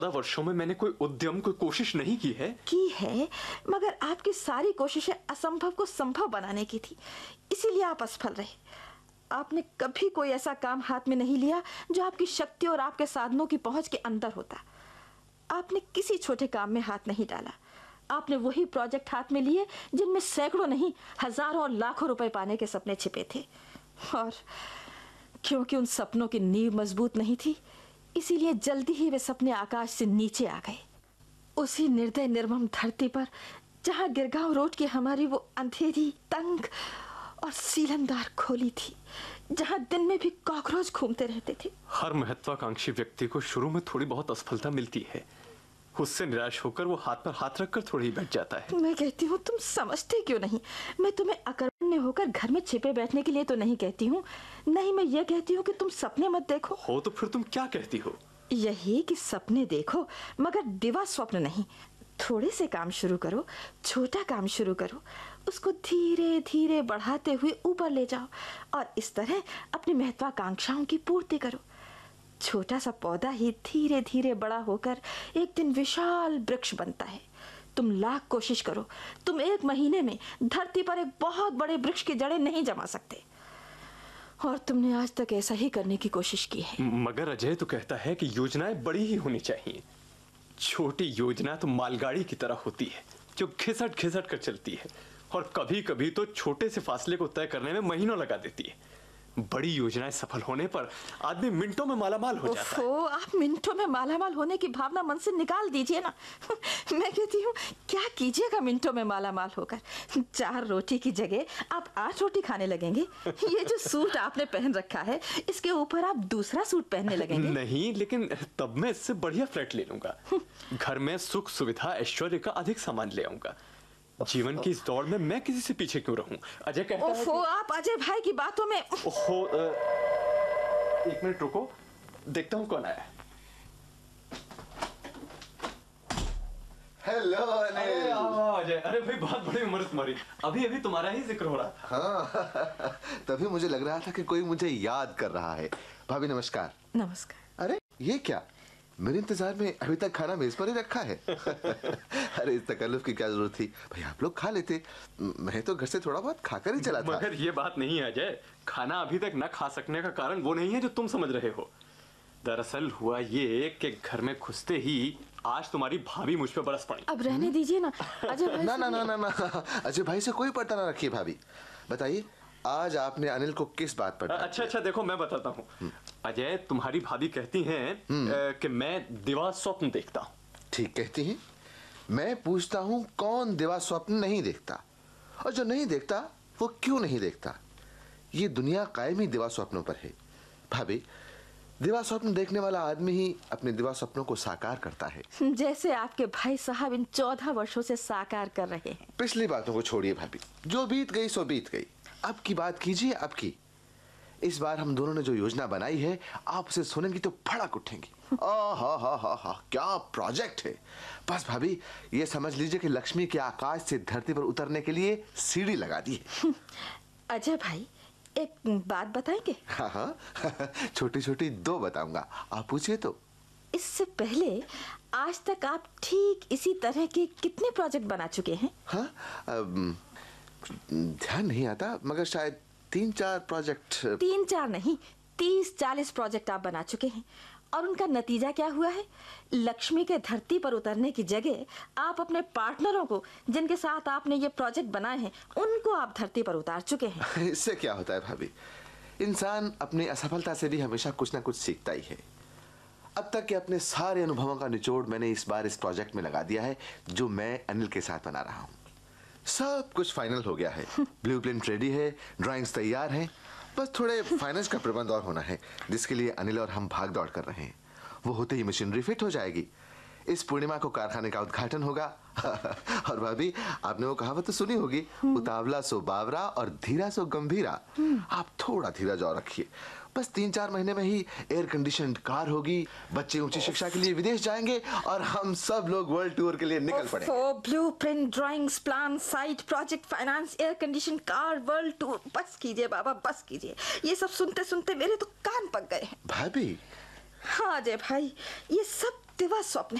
वर्षों में मैंने कोई उद्यम, कोई कोशिश नहीं की है। की है, मगर आपकी सारी कोशिशें असंभव को संभव बनाने की थी, इसीलिए आप असफल रहे। आपने कभी कोई ऐसा काम हाथ में नहीं लिया जो आपकी शक्ति और आपके साधनों की पहुंच के अंदर होता। आपने किसी छोटे काम में हाथ नहीं डाला। आपने वही प्रोजेक्ट हाथ में लिए जिनमें सैकड़ों नहीं, हजारों और लाखों रुपए पाने के सपने छिपे थे। और क्योंकि उन सपनों की नींव मजबूत नहीं थी, इसीलिए जल्दी ही वे सपने आकाश से नीचे आ गए। उसी निर्दय निर्मम धरती पर जहां गिरगांव रोड की हमारी वो अंधेरी, तंग और सीलनदार खोली थी, जहां दिन में भी कॉकरोच घूमते रहते थे। हर महत्वाकांक्षी व्यक्ति को शुरू में थोड़ी बहुत असफलता मिलती है, उससे निराश होकर वो हाथ पर हाथ रखकर थोड़ी ही बैठ जाता है। मैं कहती हूँ, तुम समझते क्यों नहीं? मैं तुम्हें अकर्मण्य होकर घर में छिपे बैठने के लिए तो नहीं कहती हूँ। नहीं, मैं ये कहती हूँ कि तुम सपने मत देखो। हो तो फिर तुम क्या कहती हो? यही कि सपने देखो, मगर दिवा स्वप्न नहीं। थोड़े से काम शुरू करो, छोटा काम शुरू करो, उसको धीरे धीरे बढ़ाते हुए ऊपर ले जाओ और इस तरह अपनी महत्वाकांक्षाओं की पूर्ति करो। छोटा सा पौधा ही धीरे धीरे बड़ा होकर एक दिन विशाल वृक्ष बनता है। तुम लाख कोशिश करो, तुम एक महीने में धरती पर एक बहुत बड़े वृक्ष की जड़ें नहीं जमा सकते। और तुमने आज तक ऐसा ही करने की कोशिश की है। मगर अजय तो कहता है कि योजनाएं बड़ी ही होनी चाहिए। छोटी योजना तो मालगाड़ी की तरह होती है जो घिसट घिसट कर चलती है, और कभी कभी तो छोटे से फासले को तय करने में महीनों लगा देती है। बड़ी योजनाएं सफल होने पर आदमी मिनटों में मालामाल हो जाता है। आप मिनटों में मालामाल होने की भावना मन से निकाल दीजिए ना। मैं कहती हूँ, क्या कीजिएगा मिनटों में मालामाल होकर? 4 रोटी की जगह आप 8 रोटी खाने लगेंगे। ये जो सूट आपने पहन रखा है, इसके ऊपर आप दूसरा सूट पहनने लगेंगे। नहीं, लेकिन तब मैं इससे बढ़िया फ्लैट ले लूंगा। घर में सुख सुविधा ऐश्वर्य का अधिक सामान ले आऊंगा। जीवन की इस दौड़ में मैं किसी से पीछे क्यों रहूं? अजय कहता है कि... आप अजय भाई की बातों में... एक मिनट रुको, देखता हूं कौन आया। हेलो अजय। अरे भाई, बहुत बड़ी उम्र तुम्हारी, अभी अभी तुम्हारा ही जिक्र हो रहा था। हाँ, तभी मुझे लग रहा था कि कोई मुझे याद कर रहा है। भाभी नमस्कार। नमस्कार। अरे ये क्या, मेरे इंतजार में अभी तक खाना मेज पर ही रखा है। अरे इस तकल्लुफ की क्या जरूरत थी? भाई आप लोग खा लेते, मैं तो घर से थोड़ा बहुत खाकर ही चला था। मगर ये बात नहीं है अजय, खाना अभी तक न खा सकने का कारण वो नहीं है जो तुम समझ रहे हो। दरअसल हुआ ये कि घर में घुसते ही आज तुम्हारी भाभी मुझ पे बरस पड़ी। अब रहने दीजिए ना अजय भाई। ना ना ना ना ना, अजय भाई से कोई पर्दा ना रखिए। भाभी बताइए, आज आपने अनिल को किस बात पर? अच्छा, देखो मैं बताता हूँ। अजय, तुम्हारी भाभी कहती हैं कि मैं दिवा स्वप्न देखता हूँ। ठीक कहती हैं। मैं पूछता हूँ, कौन दिवा स्वप्न नहीं देखता? और जो नहीं देखता वो क्यों नहीं देखता? ये दुनिया कायम ही दिवा स्वप्नों पर है। भाभी, दिवा स्वप्न देखने वाला आदमी ही अपने दिवा स्वप्नों को साकार करता है, जैसे आपके भाई साहब इन 14 वर्षों से साकार कर रहे हैं। पिछली बातों को छोड़िए भाभी, जो बीत गई सो बीत गई। अब की बात कीजिए, अब की। इस बार हम दोनों ने जो योजना बनाई है, आप उसे सुनेंगी तो फड़क उठेंगी। हा, क्या प्रोजेक्ट है! बस भाभी, ये समझ लीजिए कि लक्ष्मी के आकाश से धरती पर उतरने के लिए सीढ़ी लगा दी है। अजय भाई, एक बात बताएंगे? हाँ, छोटी छोटी 2 बताऊंगा, आप पूछिए तो। इससे पहले आज तक आप ठीक इसी तरह के कितने प्रोजेक्ट बना चुके हैं? हाँ, ध्यान नहीं आता, मगर शायद 3-4 प्रोजेक्ट। 3-4 नहीं, 30-40 प्रोजेक्ट आप बना चुके हैं। और उनका नतीजा क्या हुआ है? लक्ष्मी के धरती पर उतरने की जगह आप अपने पार्टनरों को, जिनके साथ आपने ये प्रोजेक्ट बनाए हैं, उनको आप धरती पर उतार चुके हैं। इससे क्या होता है भाभी, इंसान अपनी असफलता से भी हमेशा कुछ ना कुछ सीखता ही है। अब तक के अपने सारे अनुभवों का निचोड़ मैंने इस बार इस प्रोजेक्ट में लगा दिया है, जो मैं अनिल के साथ बना रहा हूँ। सब कुछ फाइनल हो गया है, ब्लूप्रिंट रेडी है, ड्राइंग्स तैयार हैं, बस थोड़े फाइनेंस का प्रबंध और होना है, जिसके लिए अनिल और हम भाग दौड़ कर रहे हैं। वो होते ही मशीनरी फिट हो जाएगी। इस पूर्णिमा को कारखाने का उद्घाटन होगा। और भाभी, आपने वो कहावत तो सुनी होगी, उतावला सो बावरा और धीरा सो गंभीरा। आप थोड़ा धीरज और रखिए, बस 3-4 महीने में ही एयर कंडीशनड कार होगी, बच्चे ऊंची शिक्षा के लिए विदेश जाएंगे और हम सब लोग वर्ल्ड टूर के लिए निकल पड़ेंगे। Blueprint, drawings, plan, site, project, finance, air condition car, world tour. बस कीजिए बाबा, बस कीजिए। ये सब सुनते सुनते मेरे तो कान पक गए हैं। भाभी। हाँ अजय भाई, ये सब दिवा स्वप्न